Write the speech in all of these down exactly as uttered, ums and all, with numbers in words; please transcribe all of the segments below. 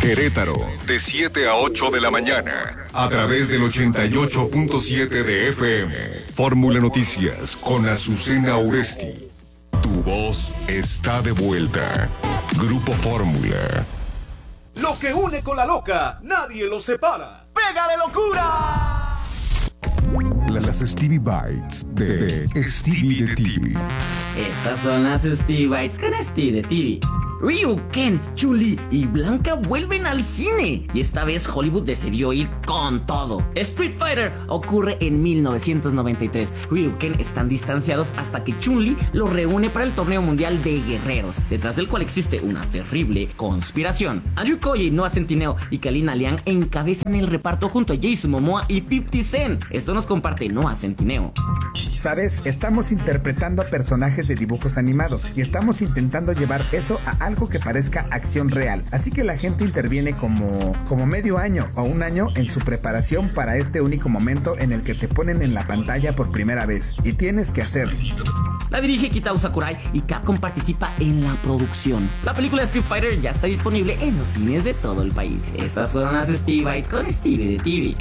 Querétaro, de siete a ocho de la mañana, a través del ochenta y ocho punto siete de F M. Fórmula Noticias con Azucena Oresti. Tu voz está de vuelta. Grupo Fórmula. Lo que une con la loca, nadie lo separa. ¡Pega de locura! Las Stevie Bites de, de Stevie de T V. Estas son las Stevie Bites con Stevie de T V. Ryu, Ken, Chun-Li y Blanca vuelven al cine y esta vez Hollywood decidió ir con todo. Street Fighter ocurre en mil novecientos noventa y tres. Ryu y Ken están distanciados hasta que Chun-Li los reúne para el torneo mundial de guerreros, detrás del cual existe una terrible conspiración. Andrew Koji, Noah Centineo y Kalina Liang encabezan el reparto junto a Jason Momoa y fifty Cent. Esto nos comparte Noah Centineo. Sabes, estamos interpretando a personajes de dibujos animados y estamos intentando llevar eso a algo que parezca acción real. Así que la gente interviene como, como medio año o un año en su preparación para este único momento en el que te ponen en la pantalla por primera vez. Y tienes que hacerlo. La dirige Kitao Sakurai y Capcom participa en la producción. La película Street Fighter ya está disponible en los cines de todo el país. Estas fueron las Stevie Bites con Stevie de T V.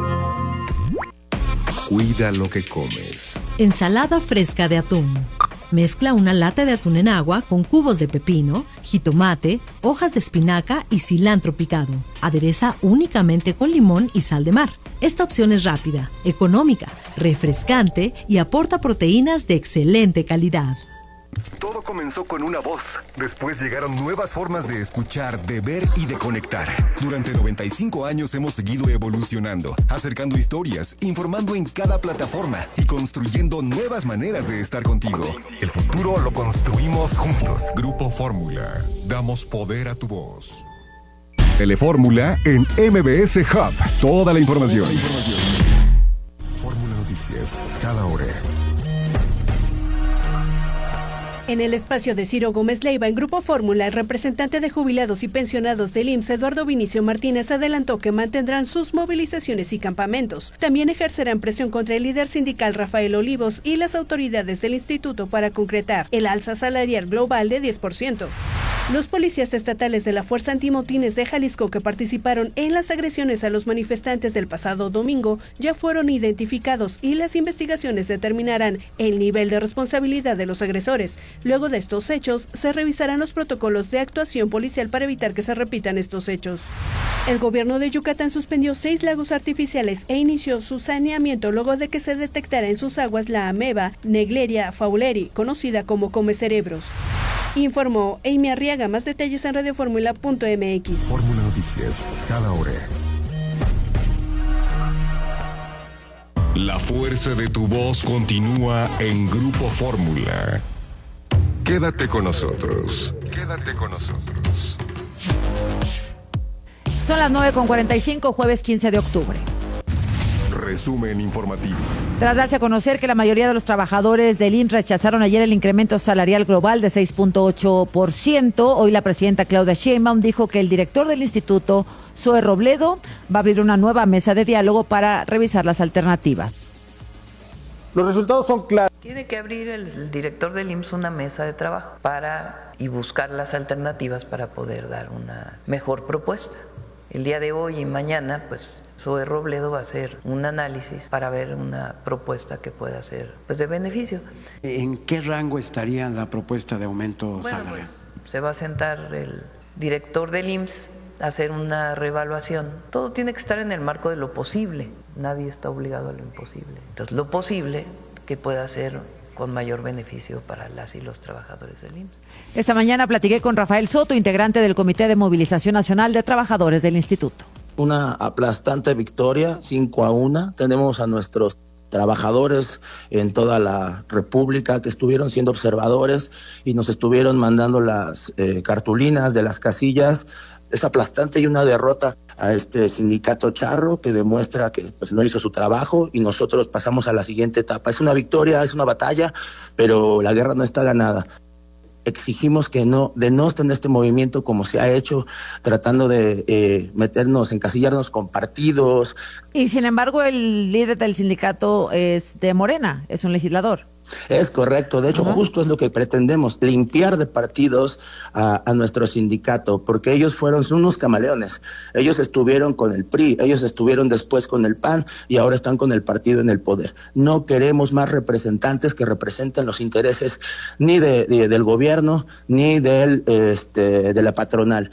Cuida lo que comes. Ensalada fresca de atún. Mezcla una lata de atún en agua con cubos de pepino, jitomate, hojas de espinaca y cilantro picado. Adereza únicamente con limón y sal de mar. Esta opción es rápida, económica, refrescante y aporta proteínas de excelente calidad. Todo comenzó con una voz. Después llegaron nuevas formas de escuchar, de ver y de conectar. Durante noventa y cinco años hemos seguido evolucionando, acercando historias, informando en cada plataforma y construyendo nuevas maneras de estar contigo. El futuro lo construimos juntos. Grupo Fórmula. Damos poder a tu voz. Telefórmula en M B S Hub. Toda la información. Fórmula Noticias. Cada hora. En el espacio de Ciro Gómez Leiva, en Grupo Fórmula, el representante de jubilados y pensionados del I M S S, Eduardo Vinicio Martínez, adelantó que mantendrán sus movilizaciones y campamentos. También ejercerán presión contra el líder sindical Rafael Olivos y las autoridades del instituto para concretar el alza salarial global de diez por ciento. Los policías estatales de la Fuerza Antimotines de Jalisco que participaron en las agresiones a los manifestantes del pasado domingo ya fueron identificados y las investigaciones determinarán el nivel de responsabilidad de los agresores. Luego de estos hechos, se revisarán los protocolos de actuación policial para evitar que se repitan estos hechos. El gobierno de Yucatán suspendió seis lagos artificiales e inició su saneamiento luego de que se detectara en sus aguas la ameba Negleria fowleri, conocida como come cerebros. Informó Amy Arriaga. Más detalles en radioformula punto m x. Fórmula Noticias, cada hora. La fuerza de tu voz continúa en Grupo Fórmula. Quédate con nosotros. Quédate con nosotros. Son las nueve con cuarenta y cinco, jueves quince de octubre. Resumen informativo. Tras darse a conocer que la mayoría de los trabajadores del I M S S rechazaron ayer el incremento salarial global de seis punto ocho por ciento, hoy la presidenta Claudia Sheinbaum dijo que el director del instituto, Zoe Robledo, va a abrir una nueva mesa de diálogo para revisar las alternativas. Los resultados son claros. Tiene que abrir el, el director del I M S S una mesa de trabajo para y buscar las alternativas para poder dar una mejor propuesta. El día de hoy y mañana, pues, Zoe Robledo va a hacer un análisis para ver una propuesta que pueda ser, pues, de beneficio. ¿En qué rango estaría la propuesta de aumento bueno, salarial? Pues, se va a sentar el director del I M S S a hacer una reevaluación. Todo tiene que estar en el marco de lo posible. Nadie está obligado a lo imposible. Entonces, lo posible que pueda ser con mayor beneficio para las y los trabajadores del I M S S. Esta mañana platiqué con Rafael Soto, integrante del Comité de Movilización Nacional de Trabajadores del Instituto. Una aplastante victoria, cinco a uno. Tenemos a nuestros trabajadores en toda la República que estuvieron siendo observadores y nos estuvieron mandando las eh, cartulinas de las casillas. Es aplastante y una derrota a este sindicato charro que demuestra que pues no hizo su trabajo y nosotros pasamos a la siguiente etapa. Es una victoria, es una batalla, pero la guerra no está ganada. Exigimos que no denosten en este movimiento como se ha hecho, tratando de eh, meternos, encasillarnos con partidos. Y sin embargo el líder del sindicato es de Morena, es un legislador. Es correcto, de hecho uh-huh. justo es lo que pretendemos, limpiar de partidos a, a nuestro sindicato, porque ellos fueron son unos camaleones, ellos estuvieron con el P R I, ellos estuvieron después con el P A N y ahora están con el partido en el poder. No queremos más representantes que representen los intereses ni de, de, del gobierno ni del, este, de la patronal.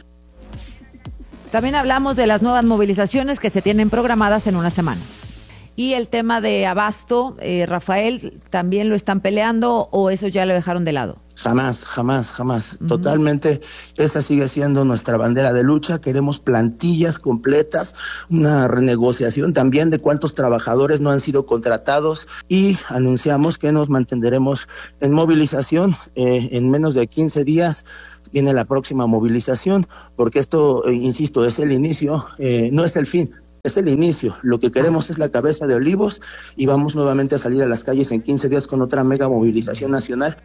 También hablamos de las nuevas movilizaciones que se tienen programadas en unas semanas. Y el tema de abasto, eh, Rafael, ¿también lo están peleando o eso ya lo dejaron de lado? Jamás, jamás, jamás. Uh-huh. Totalmente, esa sigue siendo nuestra bandera de lucha. Queremos plantillas completas, una renegociación también de cuántos trabajadores no han sido contratados y anunciamos que nos mantendremos en movilización eh, en menos de quince días. Viene la próxima movilización, porque esto, eh, insisto, es el inicio, eh, no es el fin. Es el inicio, lo que queremos es la cabeza de Olivos y vamos nuevamente a salir a las calles en quince días con otra mega movilización nacional.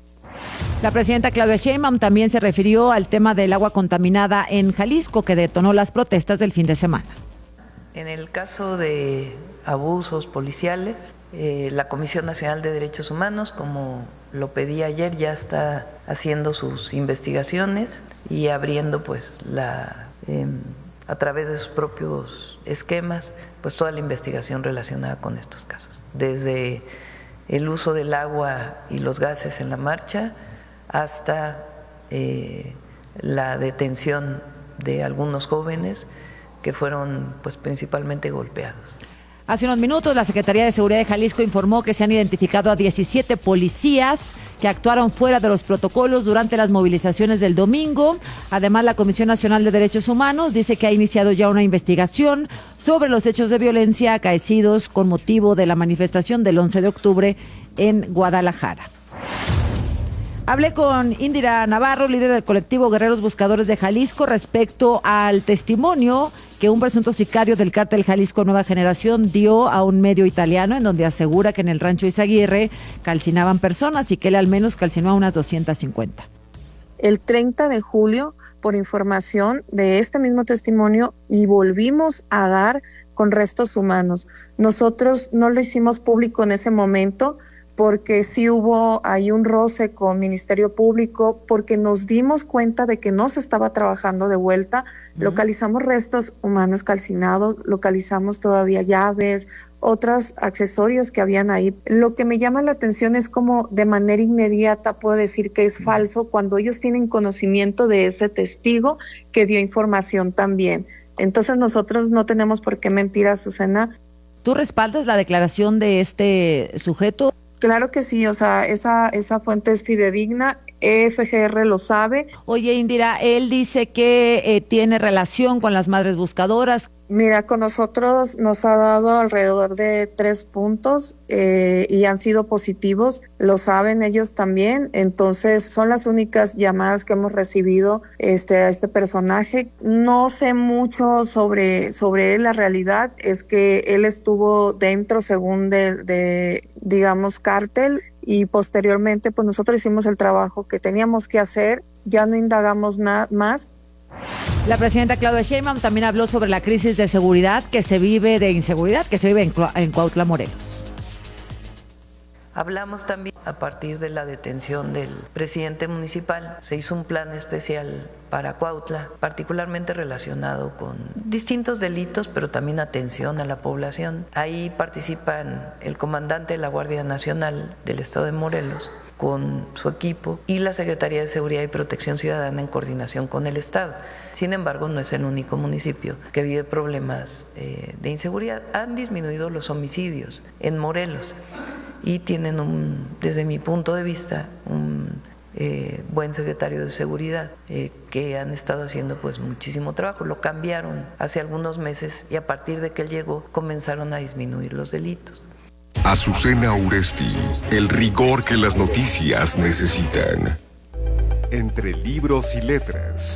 La presidenta Claudia Sheinbaum también se refirió al tema del agua contaminada en Jalisco que detonó las protestas del fin de semana. En el caso de abusos policiales, eh, la Comisión Nacional de Derechos Humanos, como lo pedí ayer, ya está haciendo sus investigaciones y abriendo pues la eh, a través de sus propios esquemas, pues toda la investigación relacionada con estos casos, desde el uso del agua y los gases en la marcha hasta eh, la detención de algunos jóvenes que fueron pues principalmente golpeados. Hace unos minutos, la Secretaría de Seguridad de Jalisco informó que se han identificado a diecisiete policías que actuaron fuera de los protocolos durante las movilizaciones del domingo. Además, la Comisión Nacional de Derechos Humanos dice que ha iniciado ya una investigación sobre los hechos de violencia acaecidos con motivo de la manifestación del once de octubre en Guadalajara. Hablé con Indira Navarro, líder del colectivo Guerreros Buscadores de Jalisco, respecto al testimonio que un presunto sicario del cártel Jalisco Nueva Generación dio a un medio italiano, en donde asegura que en el rancho Izaguirre calcinaban personas y que él al menos calcinó a unas doscientas cincuenta. El treinta de julio, por información de este mismo testimonio, y volvimos a dar con restos humanos. Nosotros no lo hicimos público en ese momento, porque sí hubo ahí un roce con Ministerio Público, porque nos dimos cuenta de que no se estaba trabajando de vuelta. Uh-huh. Localizamos restos humanos calcinados, localizamos todavía llaves, otros accesorios que habían ahí. Lo que me llama la atención es como de manera inmediata puedo decir que es uh-huh. falso cuando ellos tienen conocimiento de ese testigo que dio información también. Entonces nosotros no tenemos por qué mentir, Azucena. ¿Tú respaldas la declaración de este sujeto? Claro que sí, o sea, esa, esa fuente es fidedigna, E F G R lo sabe. Oye, Indira, él dice que eh, tiene relación con las madres buscadoras. Mira, con nosotros nos ha dado alrededor de tres puntos eh, y han sido positivos, lo saben ellos también, entonces son las únicas llamadas que hemos recibido este, a este personaje. No sé mucho sobre, sobre él, la realidad es que él estuvo dentro según de, de digamos, cártel y posteriormente pues nosotros hicimos el trabajo que teníamos que hacer, ya no indagamos nada más. La presidenta Claudia Sheinbaum también habló sobre la crisis de seguridad que se vive, de inseguridad que se vive en, en Cuautla, Morelos. Hablamos también a partir de la detención del presidente municipal. Se hizo un plan especial para Cuautla, particularmente relacionado con distintos delitos, pero también atención a la población. Ahí participan el comandante de la Guardia Nacional del Estado de Morelos, con su equipo, y la Secretaría de Seguridad y Protección Ciudadana en coordinación con el Estado. Sin embargo, no es el único municipio que vive problemas eh, de inseguridad. Han disminuido los homicidios en Morelos y tienen, un, desde mi punto de vista, un eh, buen secretario de Seguridad eh, que han estado haciendo pues muchísimo trabajo. Lo cambiaron hace algunos meses y a partir de que él llegó comenzaron a disminuir los delitos. Azucena Uresti, el rigor que las noticias necesitan. Entre libros y letras.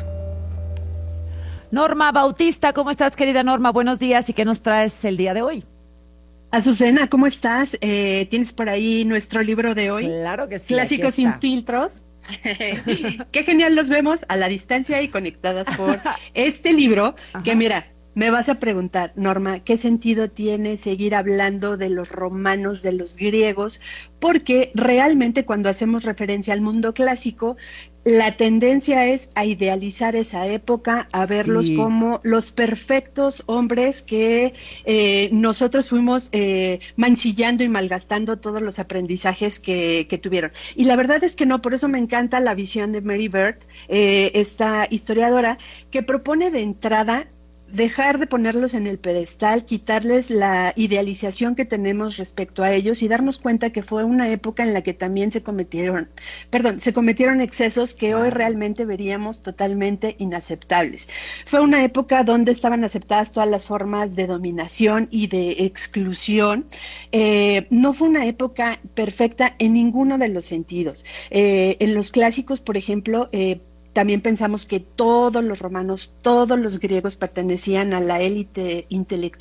Norma Bautista, ¿cómo estás, querida Norma? Buenos días, ¿y qué nos traes el día de hoy? Azucena, ¿cómo estás? Eh, ¿Tienes por ahí nuestro libro de hoy? Claro que sí. Clásicos sin filtros. Qué genial los vemos a la distancia y conectadas por este libro, Ajá. que mira, Me vas a preguntar, Norma, ¿qué sentido tiene seguir hablando de los romanos, de los griegos? Porque realmente cuando hacemos referencia al mundo clásico, la tendencia es a idealizar esa época, a verlos sí. como los perfectos hombres que eh, nosotros fuimos eh, mancillando y malgastando todos los aprendizajes que, que tuvieron. Y la verdad es que no, por eso me encanta la visión de Mary Beard, eh, esta historiadora, que propone de entrada dejar de ponerlos en el pedestal, quitarles la idealización que tenemos respecto a ellos y darnos cuenta que fue una época en la que también se cometieron, perdón, se cometieron excesos que hoy realmente veríamos totalmente inaceptables. Fue una época donde estaban aceptadas todas las formas de dominación y de exclusión. Eh, no fue una época perfecta en ninguno de los sentidos. Eh, en los clásicos, por ejemplo, eh, también pensamos que todos los romanos, todos los griegos pertenecían a la élite intelectual